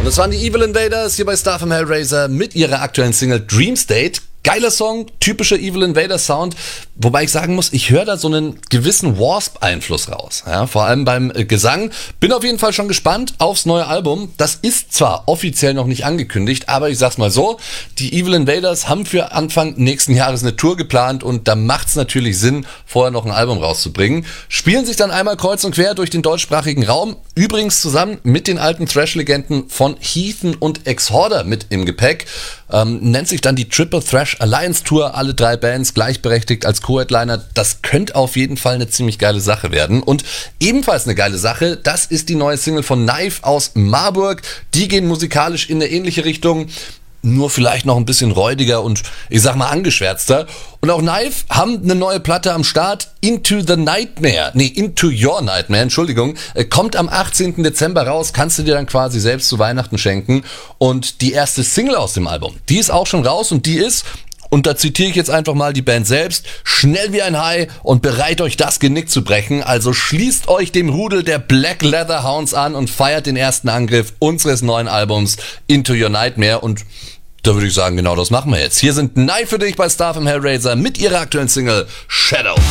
Das waren die Evil Invaders hier bei Star vom Hellraiser mit ihrer aktuellen Single Dream State. Geiler Song, typischer Evil Invader Sound, wobei ich sagen muss, ich höre da so einen gewissen Wasp-Einfluss raus, ja, vor allem beim Gesang. Bin auf jeden Fall schon gespannt aufs neue Album. Das ist zwar offiziell noch nicht angekündigt, aber ich sag's mal so, die Evil Invaders haben für Anfang nächsten Jahres eine Tour geplant und da macht's natürlich Sinn, vorher noch ein Album rauszubringen. Spielen sich dann einmal kreuz und quer durch den deutschsprachigen Raum, übrigens zusammen mit den alten Thrash-Legenden von Heathen und Exhorder mit im Gepäck. Nennt sich dann die Triple Thrash Alliance Tour, alle 3 Bands gleichberechtigt als Co-Headliner. Das könnte auf jeden Fall eine ziemlich geile Sache werden. Und ebenfalls eine geile Sache, das ist die neue Single von Knife aus Marburg. Die gehen musikalisch in eine ähnliche Richtung, nur vielleicht noch ein bisschen räudiger und ich sag mal angeschwärzter. Und auch Knife haben eine neue Platte am Start, Into Your Nightmare, Entschuldigung, kommt am 18. Dezember raus, kannst du dir dann quasi selbst zu Weihnachten schenken. Und die erste Single aus dem Album, die ist auch schon raus und die ist, und da zitiere ich jetzt einfach mal die Band selbst, schnell wie ein Hai und bereit euch das Genick zu brechen. Also schließt euch dem Rudel der Black Leather Hounds an und feiert den ersten Angriff unseres neuen Albums Into Your Nightmare. Und da würde ich sagen, genau das machen wir jetzt. Hier sind Knife für dich bei Star vom Hellraiser mit ihrer aktuellen Single Shadow.